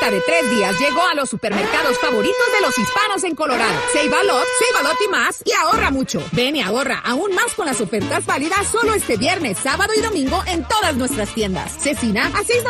oferta de 3 días llegó a los supermercados favoritos de los hispanos en Colorado. Save a lot y más, y ahorra mucho. Ven y ahorra aún más con las ofertas válidas solo este viernes, sábado y domingo en todas nuestras tiendas. Cecina a